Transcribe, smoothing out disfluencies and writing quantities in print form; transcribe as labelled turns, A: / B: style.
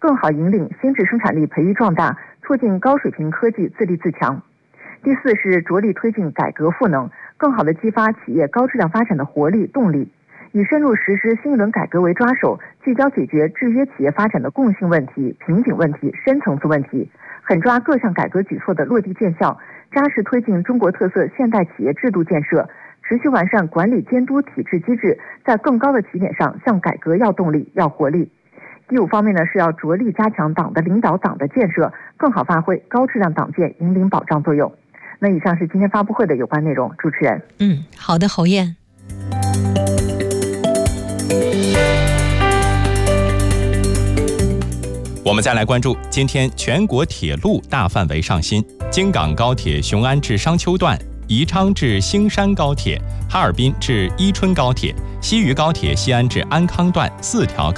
A: 更好引领新质生产力培育壮大，促进高水平科技自立自强。第4是着力推进改革赋能，更好地激发企业高质量发展的活力动力，以深入实施新一轮改革为抓手，聚焦解决制约企业发展的共性问题、瓶颈问题、深层次问题，狠抓各项改革举措的落地见效，扎实推进中国特色现代企业制度建设，持续完善管理监督体制机制，在更高的起点上向改革要动力、要活力。第5方面呢，是要着力加强党的领导、党的建设，更好发挥高质量党建引领保障作用。那以上是今天发布会的有关内容，主持人。
B: 好的，侯燕。
C: 我们再来关注今天全国铁路大范围上新，京港高铁雄安至商丘段、宜昌至兴山高铁、哈尔滨至伊春高铁、西渝高铁西安至安康段4条